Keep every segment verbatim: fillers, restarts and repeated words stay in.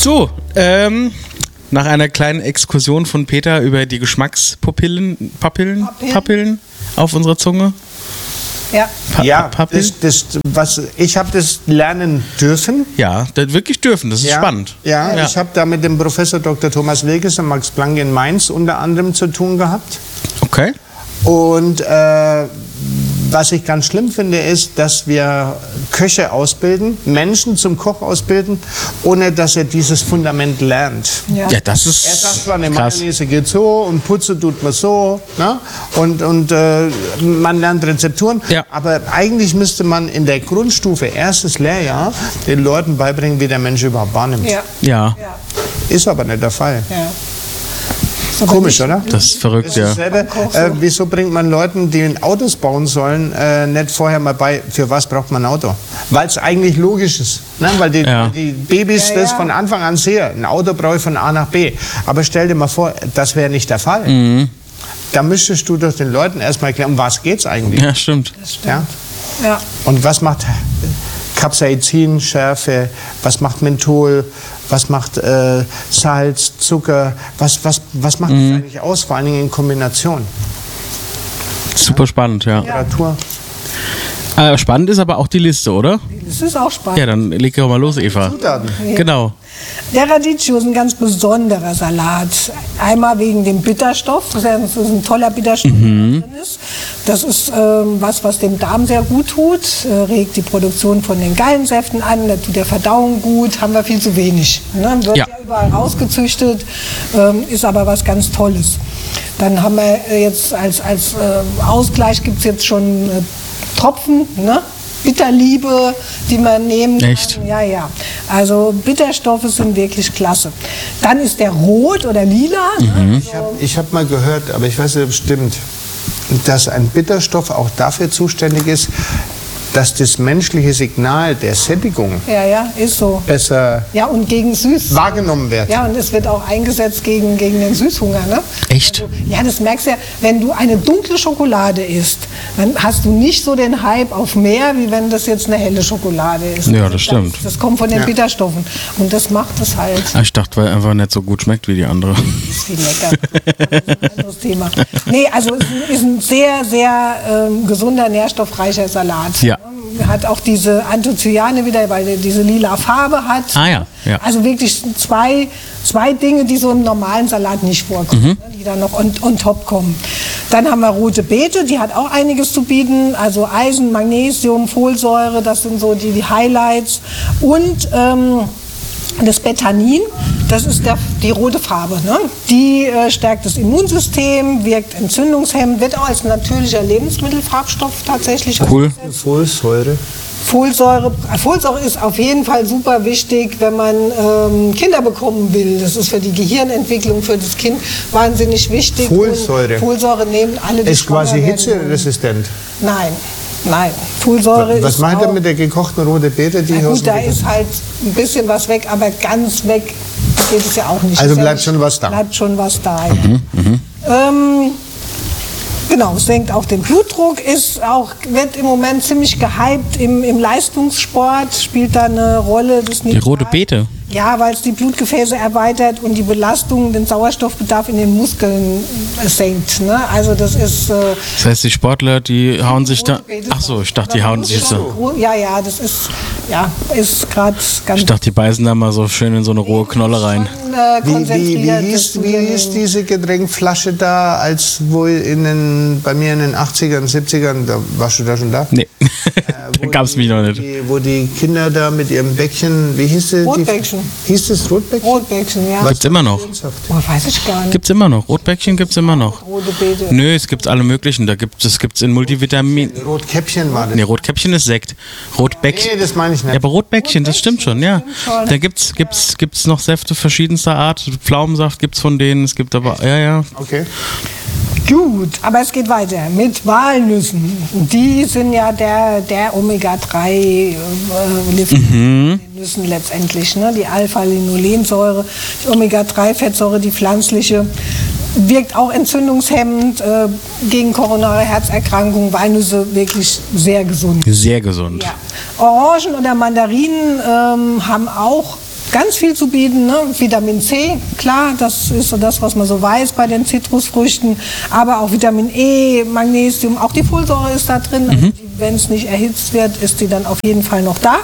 So, ähm, nach einer kleinen Exkursion von Peter über die Geschmackspapillen Papillen, Papillen. Papillen auf unserer Zunge. Ja. Pa Ja, Papillen? das, das, was, ich habe das lernen dürfen. Ja, das wirklich dürfen, das ist ja, spannend. Ja, Ja. ich habe da mit dem Professor Doktor Thomas Wilkes und Max Planck in Mainz unter anderem zu tun gehabt. Okay. Und äh, was ich ganz schlimm finde, ist, dass wir Köche ausbilden, Menschen zum Koch ausbilden, ohne dass er dieses Fundament lernt. Ja. Ja, das ist Er sagt zwar, eine krass. Mayonnaise geht so und Putze tut man so, ne? und, und äh, man lernt Rezepturen, Ja. aber eigentlich müsste man in der Grundstufe, erstes Lehrjahr, den Leuten beibringen, wie der Mensch überhaupt wahrnimmt. Ja. Ja, Ja. Ist aber nicht der Fall. Ja. Ist aber Komisch, nicht- oder? das ist verrückt, Das ja. ist selber, Koch so. äh, wieso bringt man Leuten, die Autos bauen sollen, äh, nicht vorher mal bei, für was braucht man ein Auto? Weil es eigentlich logisch ist. Ne? Weil die, Ja. die Babys Ja, das ja. von Anfang an sehen. Ein Auto brauche ich von A nach B. Aber stell dir mal vor, das wäre nicht der Fall. Mhm. Da müsstest du doch den Leuten erstmal erklären, um was geht es eigentlich. Ja, stimmt. Das stimmt. Ja? Ja. Und was macht Capsaicin, Schärfe, was macht Menthol, was macht äh, Salz, Zucker, was, was, was macht Mhm. das eigentlich aus, vor allen Dingen in Kombination? Super spannend, ja. Temperatur. Äh, spannend ist aber auch die Liste, oder? Das ist auch spannend. Ja, dann leg doch mal los, Eva. Zutaten. Genau. Der Radicchio ist ein ganz besonderer Salat. Einmal wegen dem Bitterstoff, das ist ein toller Bitterstoff, der drin ist. Das ist ähm, was, was dem Darm sehr gut tut, äh, regt die Produktion von den Gallensäften an, das tut der Verdauung gut, haben wir viel zu wenig. Ne? Wird Ja. ja überall rausgezüchtet, ähm, ist aber was ganz Tolles. Dann haben wir äh, jetzt als, als äh, Ausgleich gibt es jetzt schon äh, Tropfen, ne? Bitterliebe, die man nehmen kann. Echt? Ja, ja. Also Bitterstoffe sind wirklich klasse. Dann ist der rot oder lila. Ne? Ich habe ich hab mal gehört, aber ich weiß nicht, ob es stimmt, dass ein Bitterstoff auch dafür zuständig ist, dass das menschliche Signal der Sättigung Ja, ja, ist so. besser Ja, und gegen süß. wahrgenommen wird. Ja, und es wird auch eingesetzt gegen, gegen den Süßhunger. Ne? Echt? Also, ja, das merkst du ja, wenn du eine dunkle Schokolade isst, dann hast du nicht so den Hype auf mehr, wie wenn das jetzt eine helle Schokolade ist. Ja, das stimmt. Das, das kommt von den Ja. Bitterstoffen. Und das macht es halt. Ah, ich dachte, weil einfach nicht so gut schmeckt wie die andere. Ist viel lecker. Das ist ein anderes Thema. Nee, also es ist ein sehr, sehr ähm, gesunder, nährstoffreicher Salat. Ja. Hat auch diese Anthocyane wieder, weil er diese lila Farbe hat. Ah ja, ja. Also wirklich zwei, zwei Dinge, die so im normalen Salat nicht vorkommen, Mhm. ne, die dann noch on, on top kommen. Dann haben wir rote Beete, die hat auch einiges zu bieten. Also Eisen, Magnesium, Folsäure, das sind so die, die Highlights. Und ähm, das Betanin, das ist der, die rote Farbe. Ne? Die äh, stärkt das Immunsystem, wirkt entzündungshemmend, wird auch als natürlicher Lebensmittelfarbstoff tatsächlich Cool. Folsäure. Folsäure, Folsäure ist auf jeden Fall super wichtig, wenn man ähm, Kinder bekommen will. Das ist für die Gehirnentwicklung, für das Kind wahnsinnig wichtig. Folsäure. Und Folsäure nehmen alle, die Ist quasi schwanger werden wollen. hitzeresistent. Nein, nein. Folsäure Was ist meint ihr auch, mit der gekochten rote Beete? Die na aus gut, dem da Bitter- ist halt ein bisschen was weg, aber ganz weg geht es ja auch nicht. Also Ist ja bleibt nicht- schon was da. Bleibt schon was da. Ja. Ähm, Genau, es senkt auch den Blutdruck, ist auch, wird im Moment ziemlich gehypt im, im Leistungssport, spielt da eine Rolle. Das Die rote Beete? Ja, weil es die Blutgefäße erweitert und die Belastung, den Sauerstoffbedarf in den Muskeln äh, senkt. Ne? Also das ist... Äh, Das heißt, die Sportler, die hauen sich da... rote Beete Ach so, ich dachte, die hauen sich so... Ja, ja, das ist, ja, ist gerade ganz... Ich dachte, die beißen da mal so schön in so eine rohe Knolle rein. Äh, Wie, wie, wie, konzentriert, hieß, das wie zu hieß nehmen. diese Getränkflasche da, als wo in den, bei mir in den achtzigern, siebzigern, da warst du da schon da? Nee, Äh, da wo gab es die- mich noch nicht. Die, wo die Kinder da mit ihrem Bäckchen, wie hieß sie? Rotbäckchen. Die, hieß das Rotbäckchen? Rotbäckchen, ja. Gibt's immer noch. Oh, weiß ich gar nicht. Gibt's immer noch. Rotbäckchen gibt's immer noch. Rote Beete. Nö, es gibt alle möglichen. Da gibt es gibt's in Multivitamin. Rotkäppchen war das. Nee, Rotkäppchen ist Sekt. Rotbäckchen. Nee, das meine ich nicht. Ja, aber Rotbäckchen, das stimmt schon, ja. schon. Da gibt's gibt's gibt's noch Säfte verschiedenster Art. Pflaumensaft gibt's von denen. Es gibt aber ja, ja. Okay. Gut, aber es geht weiter mit Walnüssen. Die sind ja der, der Omega drei äh, Lieferant Mhm. den Nüssen letztendlich. Ne? Die Alpha-Linolensäure, die Omega drei Fettsäure, die pflanzliche, wirkt auch entzündungshemmend äh, gegen koronare Herzerkrankungen. Walnüsse wirklich sehr gesund. Sehr gesund. Ja. Orangen oder Mandarinen ähm, haben auch ganz viel zu bieten. Ne? Vitamin C, klar, das ist so das, was man so weiß bei den Zitrusfrüchten. Aber auch Vitamin E, Magnesium, auch die Folsäure ist da drin. Mhm. Also wenn es nicht erhitzt wird, ist die dann auf jeden Fall noch da.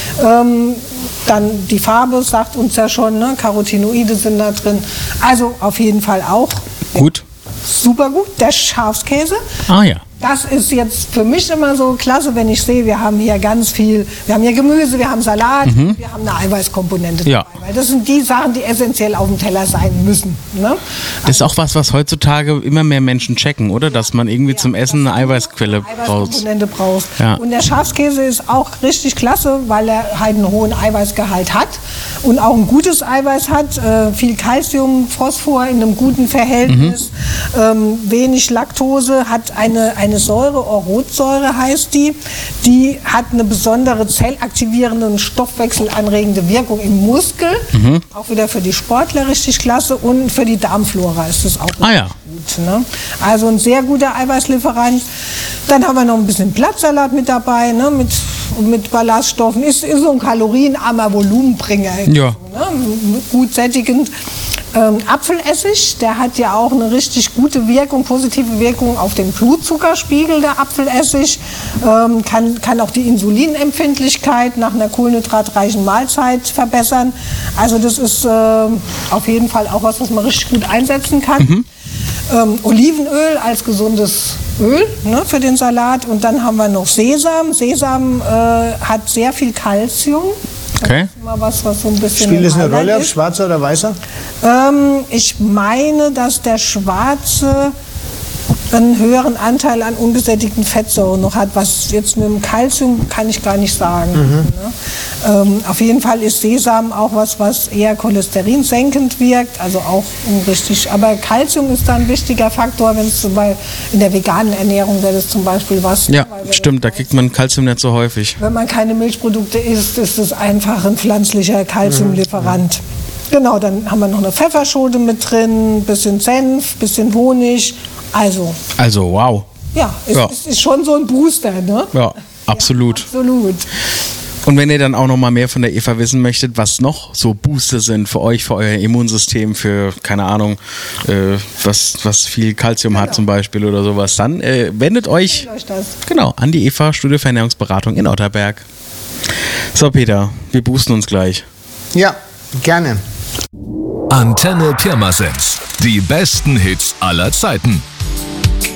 Ähm, dann die Farbe sagt uns ja schon, ne? Carotinoide sind da drin. Also auf jeden Fall auch. Gut. Ja, super gut. Der Schafskäse. Ah ja. Das ist jetzt für mich immer so klasse, wenn ich sehe, wir haben hier ganz viel, wir haben hier Gemüse, wir haben Salat, mhm. wir haben eine Eiweißkomponente ja. dabei. Weil das sind die Sachen, die essentiell auf dem Teller sein müssen. Ne? Also das ist auch was, was heutzutage immer mehr Menschen checken, oder? Dass man irgendwie ja, zum Essen eine Eiweißquelle braucht. Eiweißkomponente braucht. Ja. Und der Schafskäse ist auch richtig klasse, weil er halt einen hohen Eiweißgehalt hat und auch ein gutes Eiweiß hat. Äh, viel Calcium, Phosphor in einem guten Verhältnis, mhm. ähm, wenig Laktose, hat eine, eine Eine Säure, Orotsäure heißt die, die hat eine besondere zellaktivierende und stoffwechselanregende Wirkung im Muskel, mhm. auch wieder für die Sportler richtig klasse und für die Darmflora ist das auch ah, ja. gut. Ne? Also ein sehr guter Eiweißlieferant. Dann haben wir noch ein bisschen Blattsalat mit dabei, ne? mit, mit Ballaststoffen, ist, ist so ein kalorienarmer Volumenbringer, ja. ne? Gut sättigend. Ähm, Apfelessig, der hat ja auch eine richtig gute Wirkung, positive Wirkung auf den Blutzuckerspiegel, der Apfelessig. Ähm, kann, kann auch die Insulinempfindlichkeit nach einer kohlenhydratreichen Mahlzeit verbessern. Also das ist äh, auf jeden Fall auch was, was man richtig gut einsetzen kann. Mhm. Ähm, Olivenöl als gesundes Öl, ne, für den Salat. Und dann haben wir noch Sesam. Sesam äh, hat sehr viel Calcium. Okay. Mal was, was so ein bisschen Spielt es eine Rolle, ob schwarzer oder weißer? Ähm, ich meine, dass der schwarze einen höheren Anteil an ungesättigten Fettsäuren noch hat. Was jetzt mit dem Calcium kann ich gar nicht sagen. Mhm. Ne? Ähm, auf jeden Fall ist Sesam auch was, was eher cholesterinsenkend wirkt. Also auch richtig. Aber Calcium ist da ein wichtiger Faktor, wenn es zum Beispiel in der veganen Ernährung wäre das zum Beispiel was. Ja, stimmt. Da kriegt man Calcium nicht so häufig. Wenn man keine Milchprodukte isst, ist es einfach ein pflanzlicher Calciumlieferant. Mhm. Genau, dann haben wir noch eine Pfefferschote mit drin, bisschen Senf, bisschen Honig. Also. Also, wow. Ja, es ja. ist, ist schon so ein Booster, ne? Ja, absolut. Ja, absolut. Und wenn ihr dann auch noch mal mehr von der Eva wissen möchtet, was noch so Booster sind für euch, für euer Immunsystem, für, keine Ahnung, äh, was, was viel Calcium genau. hat zum Beispiel oder sowas, dann äh, wendet euch, euch das. Genau, an die Eva Studio für Ernährungsberatung in Otterberg. So, Peter, wir boosten uns gleich. Ja, gerne. Antenne Pirmasens. Die besten Hits aller Zeiten.